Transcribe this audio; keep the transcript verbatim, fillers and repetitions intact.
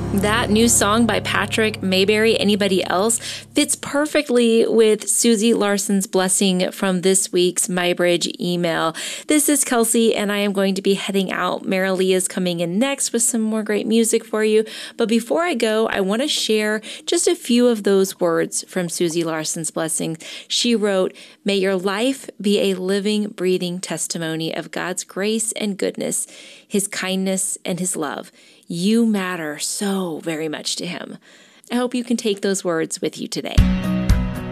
That new song by Patrick Mayberry, Anybody Else, fits perfectly with Susie Larson's blessing from this week's MyBridge email. This is Kelsey, and I am going to be heading out. Marilee is coming in next with some more great music for you. But before I go, I want to share just a few of those words from Susie Larson's blessing. She wrote, "May your life be a living, breathing testimony of God's grace and goodness, His kindness and His love. You matter so very much to Him." I hope you can take those words with you today.